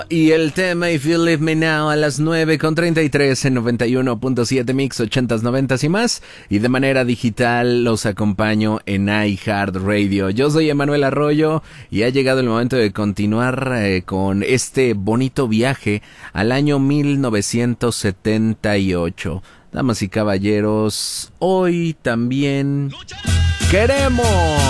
Y el tema If You Leave Me Now a las 9:33 en 91.7 Mix 80s, 90s y más. Y de manera digital los acompaño en iHeartRadio. Yo soy Emanuel Arroyo y ha llegado el momento de continuar con este bonito viaje al año 1978. Damas y caballeros, hoy también queremos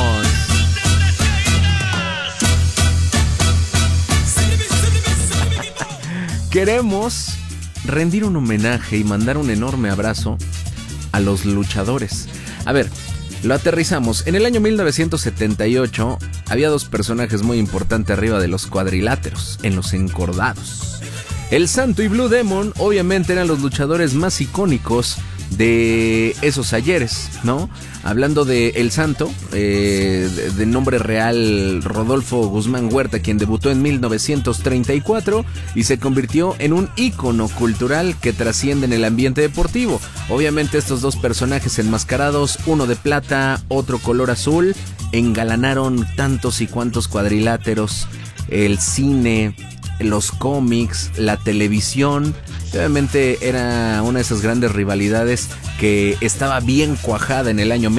rendir un homenaje y mandar un enorme abrazo a los luchadores. A ver, lo aterrizamos. En el año 1978 había dos personajes muy importantes arriba de los cuadriláteros, en los encordados. El Santo y Blue Demon obviamente eran los luchadores más icónicos de esos ayeres, ¿no? Hablando de El Santo, de nombre real Rodolfo Guzmán Huerta, quien debutó en 1934 y se convirtió en un ícono cultural que trasciende en el ambiente deportivo. Obviamente estos dos personajes enmascarados, uno de plata, otro color azul, engalanaron tantos y cuantos cuadriláteros, el cine, los cómics, la televisión. Obviamente era una de esas grandes rivalidades que estaba bien cuajada en el año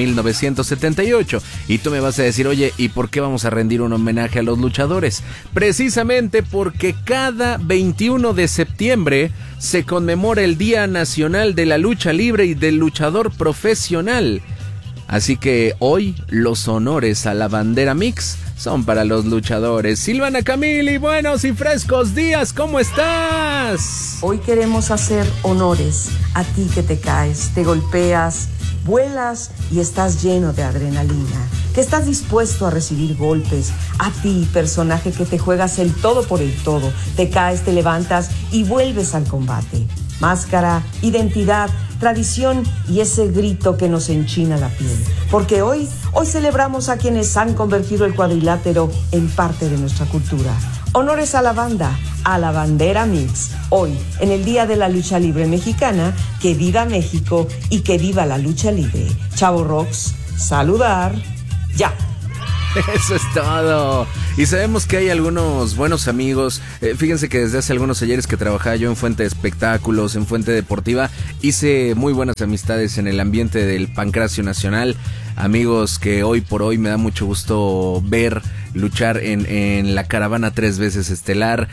1978. Y tú me vas a decir, oye, ¿y por qué vamos a rendir un homenaje a los luchadores? Precisamente porque cada 21 de septiembre se conmemora el Día Nacional de la Lucha Libre y del Luchador Profesional. Así que hoy los honores a la bandera mix son para los luchadores. Silvana Camili, buenos y frescos días, ¿cómo estás? Hoy queremos hacer honores a ti que te caes, te golpeas, vuelas y estás lleno de adrenalina, que estás dispuesto a recibir golpes. A ti, personaje que te juegas el todo por el todo, te caes, te levantas y vuelves al combate. Máscara, identidad, tradición y ese grito que nos enchina la piel. Porque hoy celebramos a quienes han convertido el cuadrilátero en parte de nuestra cultura. Honores a la banda, a la bandera mix. Hoy, en el Día de la Lucha Libre Mexicana, que viva México y que viva la lucha libre. Chavo Rocks, saludar, ya. Eso es todo. Y sabemos que hay algunos buenos amigos. Fíjense que desde hace algunos ayeres que trabajaba yo en Fuente de Espectáculos, en Fuente Deportiva, hice muy buenas amistades en el ambiente del Pancracio Nacional. Amigos que hoy por hoy me da mucho gusto ver luchar en la Caravana 3 veces estelar,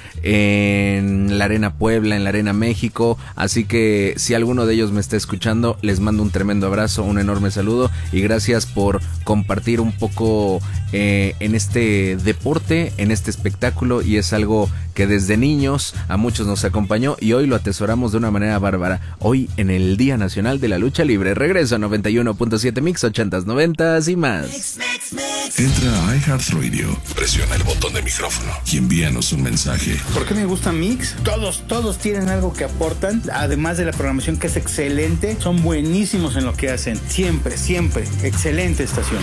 en la Arena Puebla, en la Arena México. Así que si alguno de ellos me está escuchando, les mando un tremendo abrazo, un enorme saludo y gracias por compartir un poco en este deporte, en este espectáculo, y es algo que desde niños a muchos nos acompañó y hoy lo atesoramos de una manera bárbara. Hoy en el Día Nacional de la Lucha Libre. Regreso a 91.7 Mix 80s, 90s y más. Entra a iHeartRadio, presiona el botón de micrófono y envíanos un mensaje. ¿Por qué me gusta Mix? Todos tienen algo que aportan, además de la programación que es excelente, son buenísimos en lo que hacen. Siempre, excelente estación.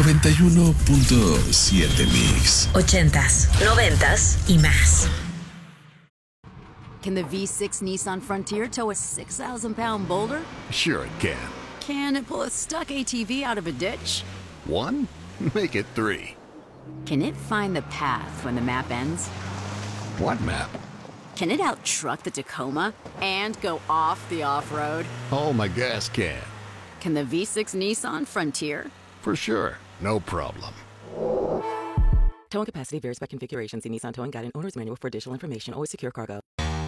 91.7 Mix 80s, 90s y más. Can the V6 Nissan Frontier tow a 6,000-pound boulder? Sure it can. Can it pull a stuck ATV out of a ditch? 1? Make it 3. Can it find the path when the map ends? What map? Can it out-truck the Tacoma and go off the off-road? Oh, my gas can. Can the V6 Nissan Frontier? For sure. No problem. Towing capacity varies by configuration. See Nissan Towing Guide and Owner's Manual for additional information. Always secure cargo.